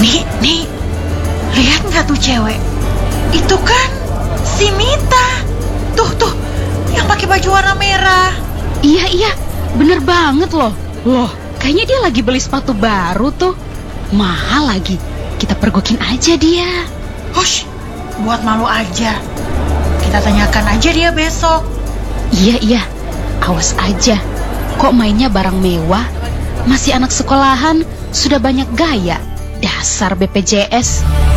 Nih, lihat nggak tuh cewek? Itu kan si Mita. Tuh, yang pakai baju warna merah. Iya, bener banget loh. Loh, kayaknya dia lagi beli sepatu baru tuh. Mahal lagi. Kita pergokin aja dia. Hush, buat malu aja. Kita tanyakan aja dia besok. Iya, awas aja. Kok mainnya barang mewah? Masih anak sekolahan, sudah banyak gaya. Dasar BPJS.